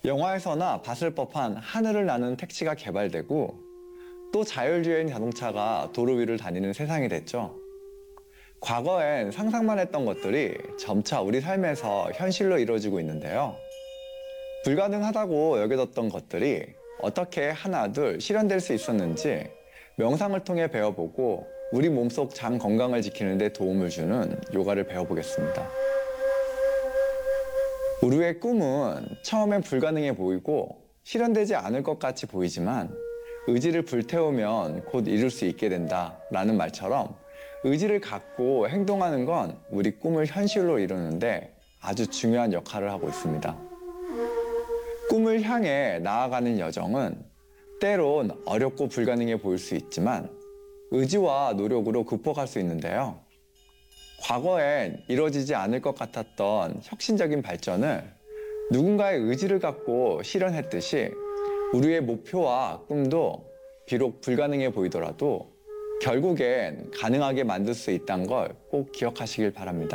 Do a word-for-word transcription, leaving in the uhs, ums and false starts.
영화에서나 봤을 법한 하늘을 나는 택시가 개발되고 또 자율주행 자동차가 도로 위를 다니는 세상이 됐죠. 과거엔 상상만 했던 것들이 점차 우리 삶에서 현실로 이루어지고 있는데요. 불가능하다고 여겨졌던 것들이 어떻게 하나둘 실현될 수 있었는지 명상을 통해 배워보고 우리 몸속 장 건강을 지키는 데 도움을 주는 요가를 배워보겠습니다. 우리의 꿈은 처음엔 불가능해 보이고 실현되지 않을 것 같이 보이지만 의지를 불태우면 곧 이룰 수 있게 된다라는 말처럼 의지를 갖고 행동하는 건 우리 꿈을 현실로 이루는데 아주 중요한 역할을 하고 있습니다. 꿈을 향해 나아가는 여정은 때론 어렵고 불가능해 보일 수 있지만 의지와 노력으로 극복할 수 있는데요. 과거엔 이루어지지 않을 것 같았던 혁신적인 발전을 누군가의 의지를 갖고 실현했듯이 우리의 목표와 꿈도 비록 불가능해 보이더라도 결국엔 가능하게 만들 수 있다는 걸 꼭 기억하시길 바랍니다.